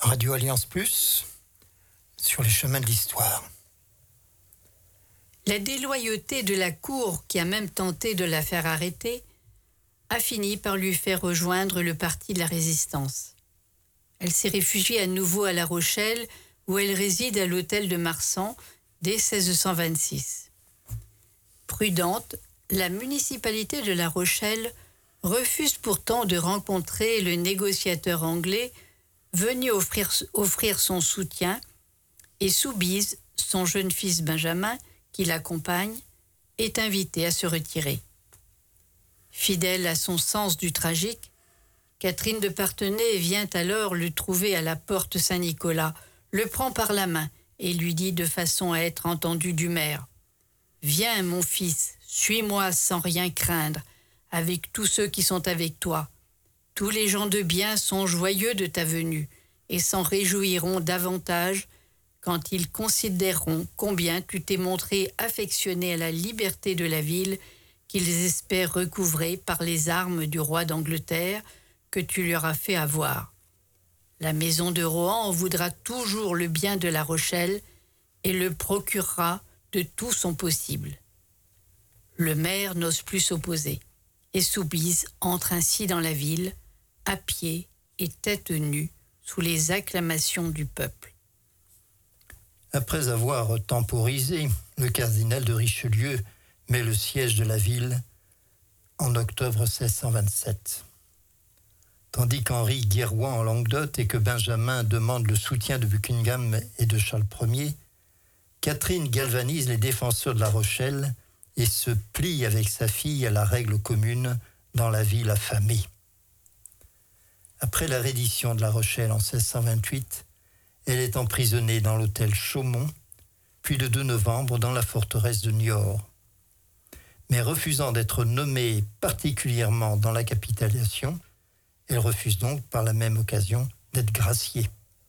Radio Alliance Plus, sur les chemins de l'histoire. La déloyauté de la cour, qui a même tenté de la faire arrêter, a fini par lui faire rejoindre le parti de la résistance. Elle s'est réfugiée à nouveau à La Rochelle, où elle réside à l'hôtel de Marsan dès 1626. Prudente, la municipalité de La Rochelle refuse pourtant de rencontrer le négociateur anglais venu offrir son soutien, et Soubise, son jeune fils Benjamin, qui l'accompagne, est invité à se retirer. Fidèle à son sens du tragique, Catherine de Parthenay vient alors le trouver à la porte Saint-Nicolas, le prend par la main et lui dit de façon à être entendue du maire : « Viens, mon fils, suis-moi sans rien craindre, avec tous ceux qui sont avec toi. Tous les gens de bien sont joyeux de ta venue et s'en réjouiront davantage quand ils considéreront combien tu t'es montré affectionné à la liberté de la ville qu'ils espèrent recouvrer par les armes du roi d'Angleterre que tu leur as fait avoir. La maison de Rohan en voudra toujours le bien de La Rochelle et le procurera de tout son possible. » Le maire n'ose plus s'opposer et Soubise entre ainsi dans la ville, à pied et tête nue, sous les acclamations du peuple. Après avoir temporisé, le cardinal de Richelieu met le siège de la ville en octobre 1627. Tandis qu'Henri guerroie en Languedoc et que Benjamin demande le soutien de Buckingham et de Charles Ier, Catherine galvanise les défenseurs de La Rochelle et se plie avec sa fille à la règle commune dans la ville affamée. Après la reddition de La Rochelle en 1628, elle est emprisonnée dans l'hôtel Chaumont, puis le 2 novembre dans la forteresse de Niort. Mais refusant d'être nommée particulièrement dans la capitulation, elle refuse donc par la même occasion d'être graciée.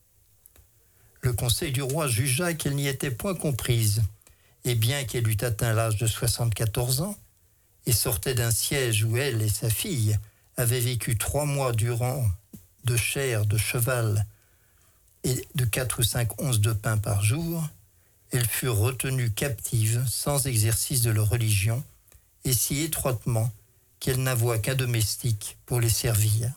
Le conseil du roi jugea qu'elle n'y était point comprise, et bien qu'elle eût atteint l'âge de 74 ans, et sortait d'un siège où elle et sa fille avaient vécu 3 mois durant de chair de cheval et de 4 ou 5 onces de pain par jour, elles furent retenues captives sans exercice de leur religion et si étroitement qu'elles n'avouaient qu'un domestique pour les servir.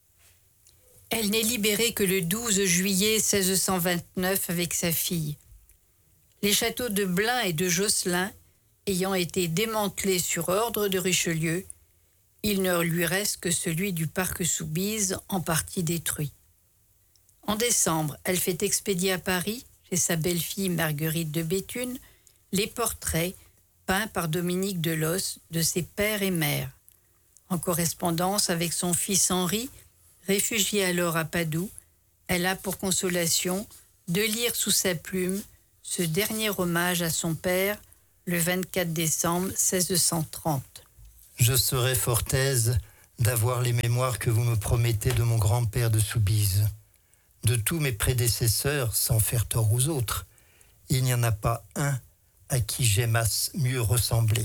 Elle n'est libérée que le 12 juillet 1629 avec sa fille. Les châteaux de Blain et de Josselin ayant été démantelés sur ordre de Richelieu, il ne lui reste que celui du parc Soubise en partie détruit. En décembre, elle fait expédier à Paris, chez sa belle-fille Marguerite de Béthune, les portraits peints par Dominique de Los de ses père et mère. En correspondance avec son fils Henri, réfugié alors à Padoue, elle a pour consolation de lire sous sa plume ce dernier hommage à son père le 24 décembre 1630. Je serai fort aise d'avoir les mémoires que vous me promettez de mon grand-père de Soubise. De tous mes prédécesseurs, sans faire tort aux autres, il n'y en a pas un à qui j'aimasse mieux ressembler.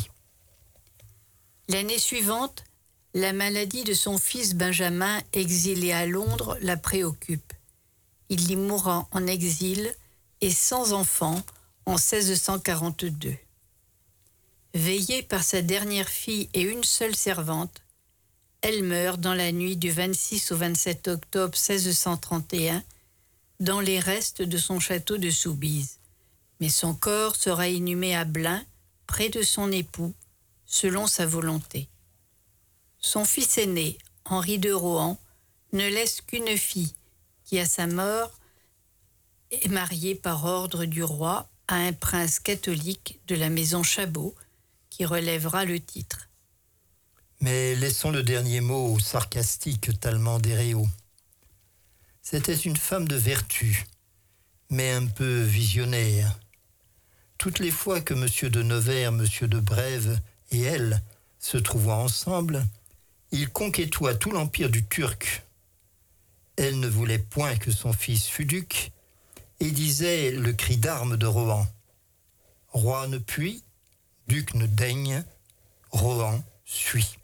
L'année suivante, la maladie de son fils Benjamin, exilé à Londres, la préoccupe. Il y mourra en exil et sans enfant en 1642. Veillée par sa dernière fille et une seule servante, elle meurt dans la nuit du 26 au 27 octobre 1631 dans les restes de son château de Soubise. Mais son corps sera inhumé à Blain, près de son époux, selon sa volonté. Son fils aîné, Henri de Rohan, ne laisse qu'une fille qui, à sa mort, est mariée par ordre du roi à un prince catholique de la maison Chabot, qui relèvera le titre. Mais laissons le dernier mot au sarcastique Talleyrand d'Héréau. C'était une femme de vertu, mais un peu visionnaire. Toutes les fois que M. de Nevers, M. de Brève et elle se trouvaient ensemble, il conquêtoit tout l'empire du Turc. Elle ne voulait point que son fils fût duc et disait le cri d'armes de Rohan. Roi ne puis, duc ne daigne, Rohan suit.